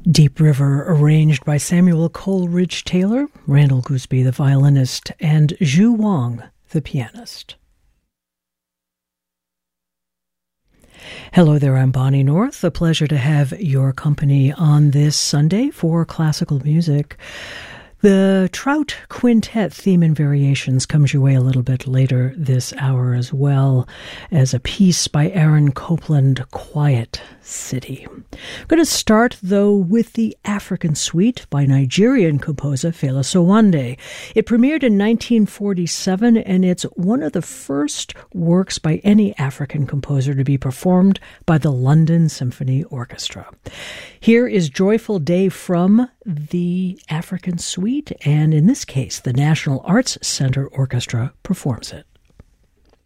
Deep River, arranged by Samuel Coleridge Taylor, Randall Gooseby, the violinist, and Zhu Wang, the pianist. Hello there, I'm Bonnie North. A pleasure to have your company on this Sunday for classical music. The Trout Quintet theme and variations comes your way a little bit later this hour as well as a piece by Aaron Copland, Quiet City. I'm going to start, though, with the African Suite by Nigerian composer Fela Sowande. It premiered in 1947, and it's one of the first works by any African composer to be performed by the London Symphony Orchestra. Here is Joyful Day from the African Suite, and in this case, the National Arts Center Orchestra performs it.